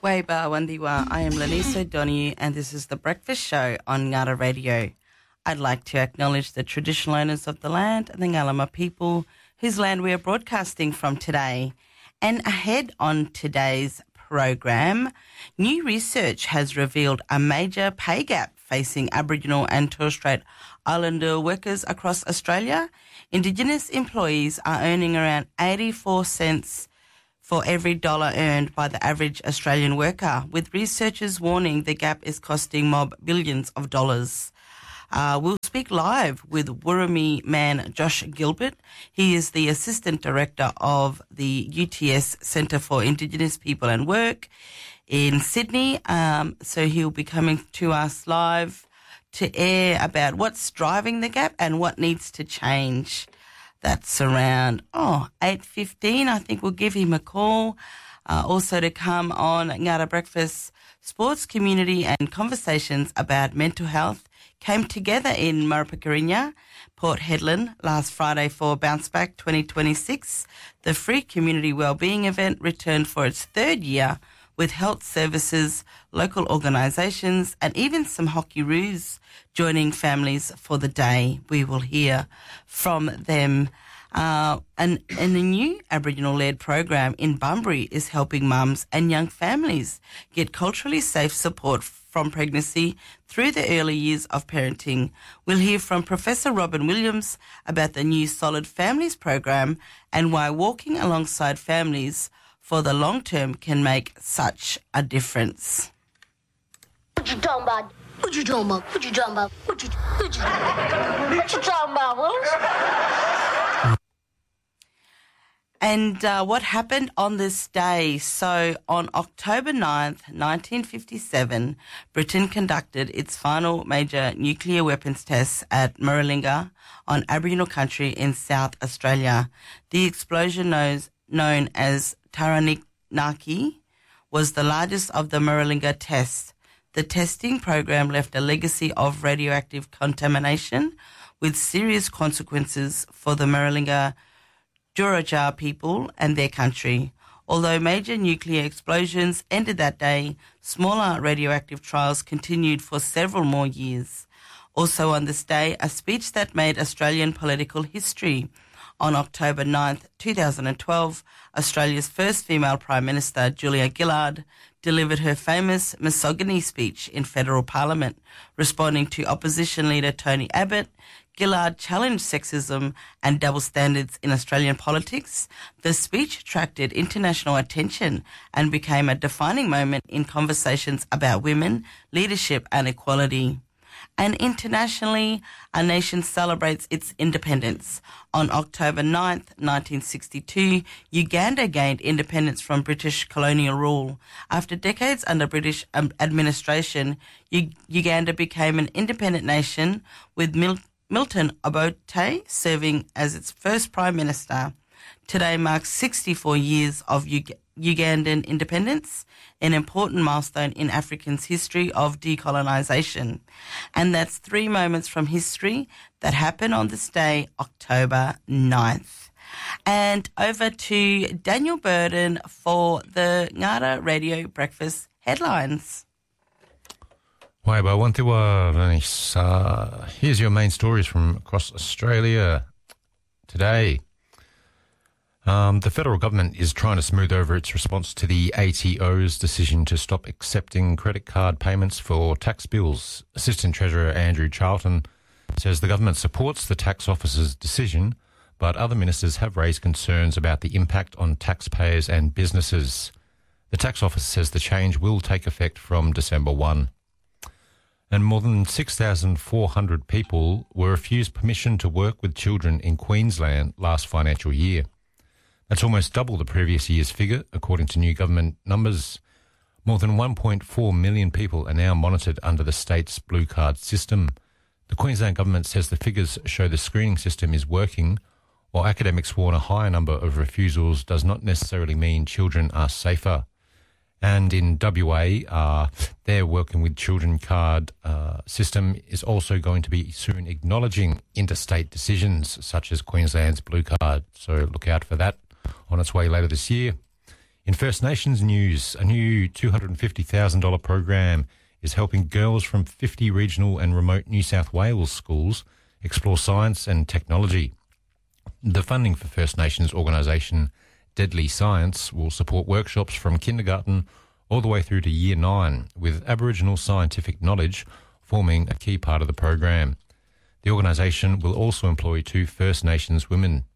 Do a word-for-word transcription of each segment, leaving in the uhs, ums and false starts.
Weba Wandiwa, I am Lenise O'Donoghue and this is The Breakfast Show on Ngara Radio. I'd like to acknowledge the traditional owners of the land, the Ngalama people, whose land we are broadcasting from today. And ahead on today's program, new research has revealed a major pay gap facing Aboriginal and Torres Strait Islander workers across Australia. Indigenous employees are earning around eighty-four cents for every dollar earned by the average Australian worker, with researchers warning the gap is costing mob billions of dollars. Uh, we'll speak live with Wurrumi man Josh Gilbert. He is the Assistant Director of the U T S Centre for Indigenous People and Work in Sydney. Um, so he'll be coming to us live to air about what's driving the gap and what needs to change. That's around, oh, eight fifteen. I think we'll give him a call. Uh, also to come on Ngara Breakfast, sports community and conversations about mental health came together in Murrupakarinya, Port Hedland, last Friday for Bounce Back twenty twenty-six. The free community wellbeing event returned for its third year with health services, local organisations and even some hockey roos joining families for the day. We will hear from them. Uh, and, and a new Aboriginal-led program in Bunbury is helping mums and young families get culturally safe support from pregnancy through the early years of parenting. We'll hear from Professor Robin Williams about the new Solid Families program and why walking alongside families for the long term can make such a difference. What you talking about? What you talking about? What you talking about? What you, what you, what you talking about, Willis? And uh, what happened on this day? So on October ninth, nineteen fifty-seven, Britain conducted its final major nuclear weapons tests at Murrulinga on Aboriginal country in South Australia. The explosion knows, known as Taranaki was the largest of the Murrulinga tests. The testing program left a legacy of radioactive contamination with serious consequences for the Murrulinga Jurajar people and their country. Although major nuclear explosions ended that day, smaller radioactive trials continued for several more years. Also on this day, a speech that made Australian political history. On October ninth, twenty twelve, Australia's first female Prime Minister, Julia Gillard, delivered her famous misogyny speech in federal parliament. Responding to opposition leader Tony Abbott, Gillard challenged sexism and double standards in Australian politics. The speech attracted international attention and became a defining moment in conversations about women, leadership and equality. And internationally, our nation celebrates its independence. On October ninth, nineteen sixty-two, Uganda gained independence from British colonial rule. After decades under British um, administration, U- Uganda became an independent nation with Mil- Milton Obote serving as its first Prime Minister. Today marks sixty-four years of Ug- Ugandan independence, an important milestone in Africans' history of decolonisation. And that's three moments from history that happened on this day, October ninth. And over to Daniel Burden for the Ngara Radio Breakfast headlines. Waiba Wantiwa Vanis. Uh, here's your main stories from across Australia today. Um, the federal government is trying to smooth over its response to the A T O's decision to stop accepting credit card payments for tax bills. Assistant Treasurer Andrew Charlton says the government supports the tax office's decision, but other ministers have raised concerns about the impact on taxpayers and businesses. The tax office says the change will take effect from December first. And more than six thousand four hundred people were refused permission to work with children in Queensland last financial year. That's almost double the previous year's figure, according to new government numbers. More than one point four million people are now monitored under the state's blue card system. The Queensland government says the figures show the screening system is working, while academics warn a higher number of refusals does not necessarily mean children are safer. And in W A, uh, their working with children card uh, system is also going to be soon acknowledging interstate decisions such as Queensland's blue card. So look out for that on its way later this year. In First Nations news, a new two hundred fifty thousand dollars program is helping girls from fifty regional and remote New South Wales schools explore science and technology. The funding for First Nations organisation Deadly Science will support workshops from kindergarten all the way through to year nine, with Aboriginal scientific knowledge forming a key part of the program. The organisation will also employ two First Nations women.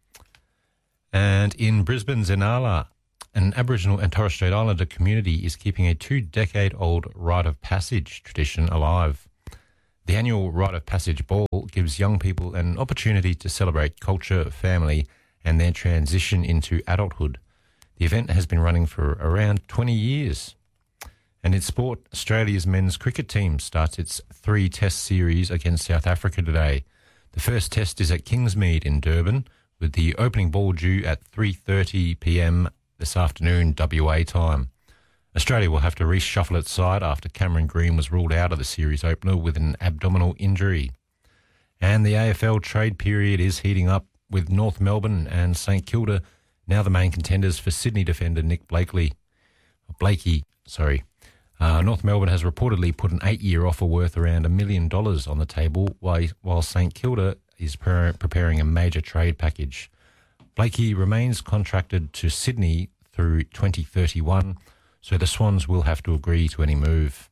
And in Brisbane's Inala, an Aboriginal and Torres Strait Islander community is keeping a two-decade-old rite of passage tradition alive. The annual Rite of Passage Ball gives young people an opportunity to celebrate culture, family, and their transition into adulthood. The event has been running for around twenty years. And in sport, Australia's men's cricket team starts its three-test series against South Africa today. The first test is at Kingsmead in Durban, with the opening ball due at three thirty p m this afternoon W A time. Australia will have to reshuffle its side after Cameron Green was ruled out of the series opener with an abdominal injury. And the A F L trade period is heating up, with North Melbourne and St Kilda now the main contenders for Sydney defender Nick Blakely. Blakey, sorry. Uh, North Melbourne has reportedly put an eight-year offer worth around a million dollars on the table, while, while St Kilda is pre- preparing a major trade package. Blakey remains contracted to Sydney through twenty thirty-one, so the Swans will have to agree to any move.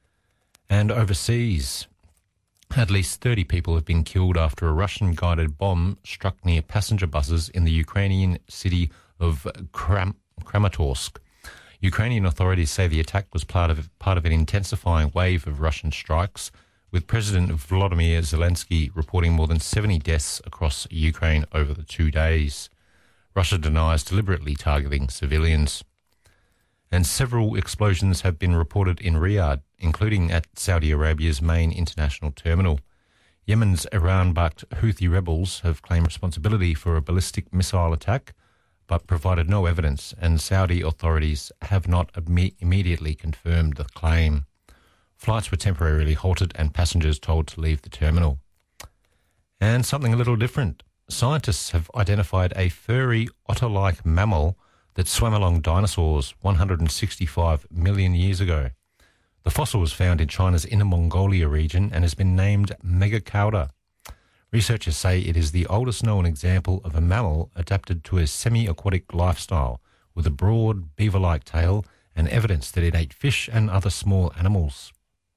And overseas, at least thirty people have been killed after a Russian-guided bomb struck near passenger buses in the Ukrainian city of Kram- Kramatorsk. Ukrainian authorities say the attack was part of part of an intensifying wave of Russian strikes, with President Volodymyr Zelensky reporting more than seventy deaths across Ukraine over the two days. Russia denies deliberately targeting civilians. And several explosions have been reported in Riyadh, including at Saudi Arabia's main international terminal. Yemen's Iran-backed Houthi rebels have claimed responsibility for a ballistic missile attack, but provided no evidence, and Saudi authorities have not imme- immediately confirmed the claim. Flights were temporarily halted and passengers told to leave the terminal. And something a little different. Scientists have identified a furry otter-like mammal that swam along dinosaurs one hundred sixty-five million years ago. The fossil was found in China's Inner Mongolia region and has been named Megacauda. Researchers say it is the oldest known example of a mammal adapted to a semi-aquatic lifestyle, with a broad beaver-like tail and evidence that it ate fish and other small animals.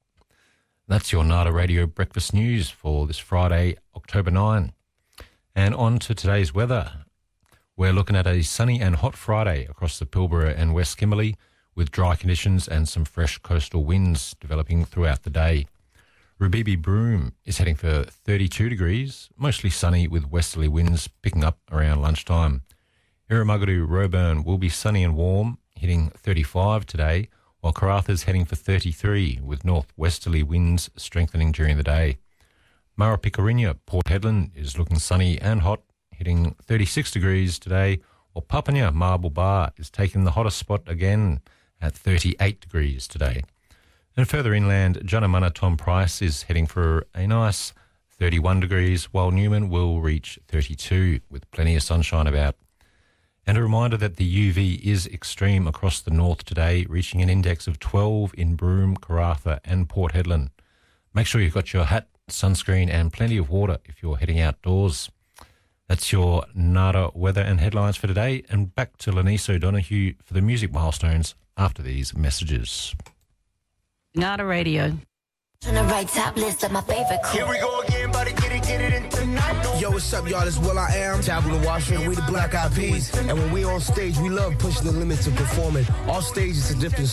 That's your Nada Radio Breakfast News for this Friday, October ninth. And on to today's weather. We're looking at a sunny and hot Friday across the Pilbara and West Kimberley, with dry conditions and some fresh coastal winds developing throughout the day. Rubibi Broome is heading for thirty-two degrees, mostly sunny with westerly winds picking up around lunchtime. Irumagadu Roebourne will be sunny and warm, hitting thirty-five today, while Karatha's heading for thirty-three, with northwesterly winds strengthening during the day. Murrupikarinya Port Hedland is looking sunny and hot, hitting thirty-six degrees today, while Papanya Marble Bar is taking the hottest spot again at thirty-eight degrees today. And further inland, Junnamunna Tom Price is heading for a nice thirty-one degrees, while Newman will reach thirty-two, with plenty of sunshine about. And a reminder that the U V is extreme across the north today, reaching an index of twelve in Broome, Karatha and Port Hedland. Make sure you've got your hat, sunscreen and plenty of water if you're heading outdoors. That's your Nada weather and headlines for today, and back to Lenise O'Donoghue for the music milestones after these messages. Nada Radio. On the right top list of my favorite crew. Here we go again, buddy, get it, get it in tonight. Yo, what's up, y'all? It's Will I Am, Tabula Washington, we the Black Eyed Peas. And when we on stage, we love pushing the limits of performing. All stages are different.